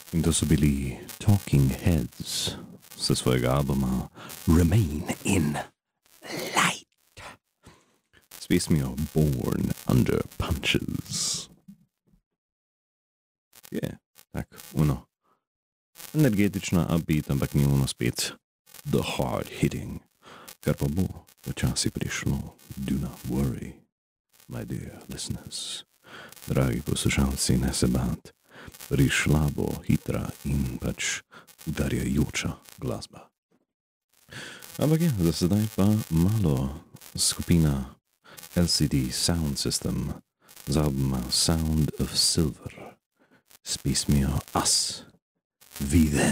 In to so bili Talking Heads ze swojega albuma Remain in Light z pesmijo Born Under Punches. Je, tak, energetična upbeat, ampak ni spet the hard hitting, kar pa bo počasi prišlo. Do not worry, my dear listeners. Dragi poslušalci, ne se bat, prišla bo hitra in pač udarjajoča glasba. Ampak je, za sedaj pa malo skupina LCD Sound System z albuma Sound of Silver s pesmijo Us, We Them.